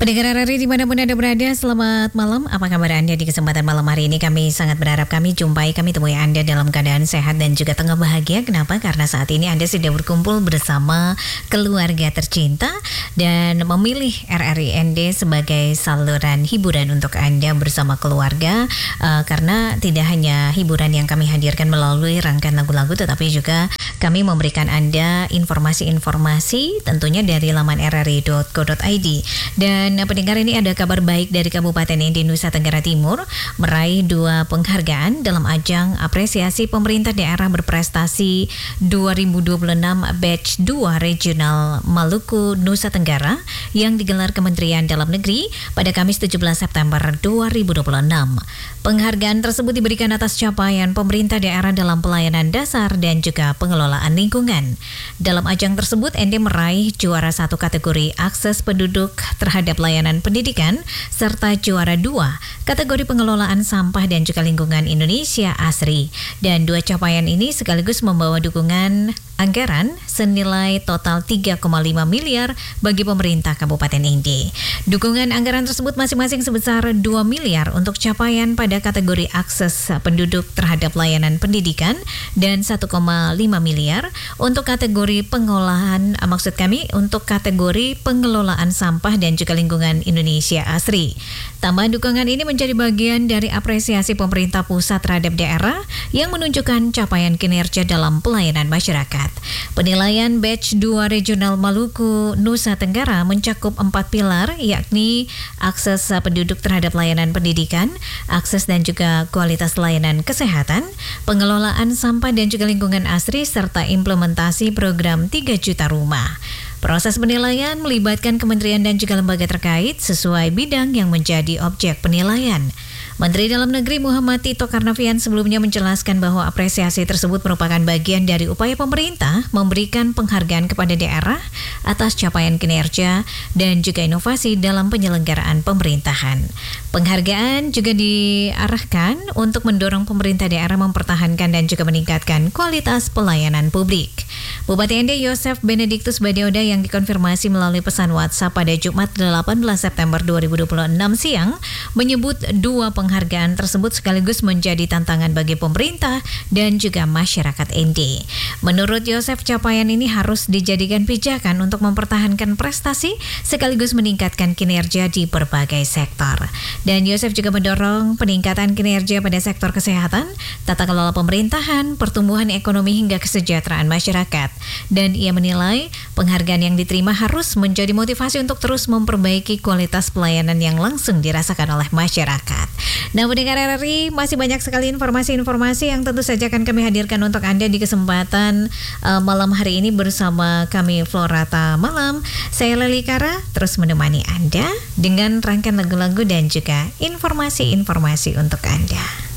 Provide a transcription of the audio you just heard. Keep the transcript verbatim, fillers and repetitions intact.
Pendengar R R I dimanapun Anda berada, selamat malam. Apa kabar Anda di kesempatan malam hari ini? Kami sangat berharap kami jumpai, kami temui Anda dalam keadaan sehat dan juga tengah bahagia. Kenapa? Karena saat ini Anda sudah berkumpul bersama keluarga tercinta dan memilih R R I N D sebagai saluran hiburan untuk Anda bersama keluarga. Uh, karena tidak hanya hiburan yang kami hadirkan melalui rangkaian lagu-lagu, tetapi juga kami memberikan Anda informasi-informasi tentunya dari laman r r i dot co dot i d. Dan pendengar, ini ada kabar baik dari Kabupaten N D Nusa Tenggara Timur meraih dua penghargaan dalam ajang apresiasi pemerintah daerah berprestasi dua ribu dua puluh enam Batch dua Regional Maluku Nusa Tenggara yang digelar Kementerian Dalam Negeri pada Kamis tujuh belas September dua ribu dua puluh enam. Penghargaan tersebut diberikan atas capaian pemerintah daerah dalam pelayanan dasar dan juga pengelolaan lingkungan. Dalam ajang tersebut, N D meraih juara satu kategori akses penduduk terhadap layanan pendidikan, serta juara dua kategori pengelolaan sampah dan juga lingkungan Indonesia ASRI. Dan dua capaian ini sekaligus membawa dukungan anggaran senilai total tiga koma lima miliar bagi pemerintah Kabupaten N D. Dukungan anggaran tersebut masing-masing sebesar dua miliar untuk capaian pada kategori akses penduduk terhadap layanan pendidikan dan satu koma lima miliar untuk kategori pengolahan, maksud kami untuk kategori pengelolaan sampah dan juga lingkungan Indonesia ASRI. Tambahan dukungan ini menjadi bagian dari apresiasi pemerintah pusat terhadap daerah yang menunjukkan capaian kinerja dalam pelayanan masyarakat. Penilaian Batch dua Regional Maluku Nusa Tenggara mencakup empat pilar, yakni akses penduduk terhadap layanan pendidikan, akses dan juga kualitas layanan kesehatan, pengelolaan sampah dan juga lingkungan ASRI, serta implementasi program tiga juta rumah. Proses penilaian melibatkan kementerian dan juga lembaga terkait sesuai bidang yang menjadi objek penilaian. Menteri Dalam Negeri Muhammad Tito Karnavian sebelumnya menjelaskan bahwa apresiasi tersebut merupakan bagian dari upaya pemerintah memberikan penghargaan kepada daerah atas capaian kinerja dan juga inovasi dalam penyelenggaraan pemerintahan. Penghargaan juga diarahkan untuk mendorong pemerintah daerah mempertahankan dan juga meningkatkan kualitas pelayanan publik. Bupati N D Yosef Benediktus Badioda yang dikonfirmasi melalui pesan WhatsApp pada Jumat delapan belas September dua ribu dua puluh enam siang menyebut dua penghargaan tersebut sekaligus menjadi tantangan bagi pemerintah dan juga masyarakat N D. Menurut Yosef, capaian ini harus dijadikan pijakan untuk mempertahankan prestasi sekaligus meningkatkan kinerja di berbagai sektor. Dan Yosef juga mendorong peningkatan kinerja pada sektor kesehatan, tata kelola pemerintahan, pertumbuhan ekonomi hingga kesejahteraan masyarakat. Dan ia menilai penghargaan yang diterima harus menjadi motivasi untuk terus memperbaiki kualitas pelayanan yang langsung dirasakan oleh masyarakat. Nah, pendengar R R I, masih banyak sekali informasi-informasi yang tentu saja akan kami hadirkan untuk Anda di kesempatan uh, malam hari ini bersama kami Florata Malam. Saya Leli Kara, terus menemani Anda dengan rangkaian lagu-lagu dan juga informasi-informasi untuk Anda.